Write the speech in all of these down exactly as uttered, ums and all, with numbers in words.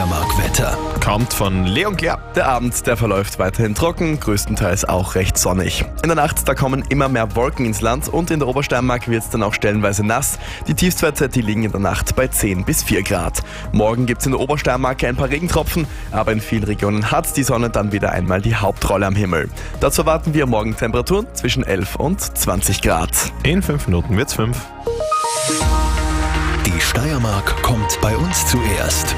Steiermark-Wetter. Kommt von Leon Claire. Der Abend, der verläuft weiterhin trocken, größtenteils auch recht sonnig. In der Nacht, da kommen immer mehr Wolken ins Land und in der Obersteiermark wird es dann auch stellenweise nass. Die Tiefstwerte, die liegen in der Nacht bei zehn bis vier Grad. Morgen gibt es in der Obersteiermark ein paar Regentropfen, aber in vielen Regionen hat die Sonne dann wieder einmal die Hauptrolle am Himmel. Dazu erwarten wir morgen Temperaturen zwischen elf und zwanzig Grad. In fünf Minuten wird's fünf. Die Steiermark kommt bei uns zuerst.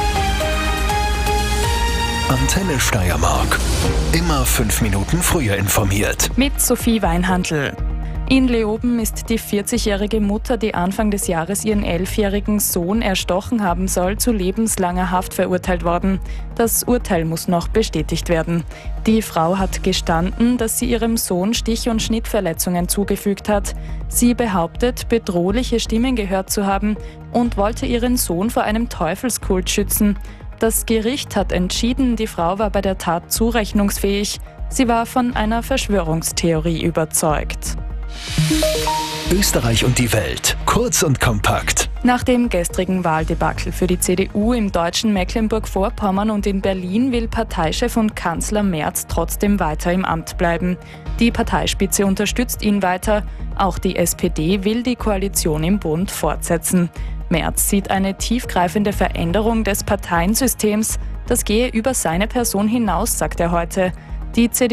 Antenne Steiermark. Immer fünf Minuten früher informiert. Mit Sophie Weinhandl. In Leoben ist die vierzigjährige Mutter, die Anfang des Jahres ihren elfjährigen Sohn erstochen haben soll, zu lebenslanger Haft verurteilt worden. Das Urteil muss noch bestätigt werden. Die Frau hat gestanden, dass sie ihrem Sohn Stich- und Schnittverletzungen zugefügt hat. Sie behauptet, bedrohliche Stimmen gehört zu haben und wollte ihren Sohn vor einem Teufelskult schützen. Das Gericht hat entschieden, die Frau war bei der Tat zurechnungsfähig. Sie war von einer Verschwörungstheorie überzeugt. Österreich und die Welt. Kurz und kompakt. Nach dem gestrigen Wahldebakel für die C D U im deutschen Mecklenburg-Vorpommern und in Berlin will Parteichef und Kanzler Merz trotzdem weiter im Amt bleiben. Die Parteispitze unterstützt ihn weiter. Auch die S P D will die Koalition im Bund fortsetzen. Merz sieht eine tiefgreifende Veränderung des Parteiensystems. Das gehe über seine Person hinaus, sagt er heute. Die C D U